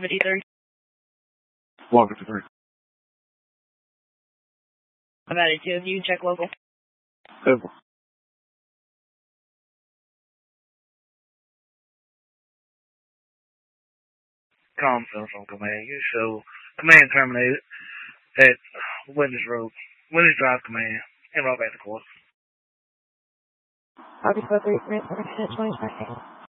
53. Log 53. I'm at it too. You can check local. Over. Com Central Command. You show command terminated at Witness Drive Command. And roll back to course. August 3, 20 seconds.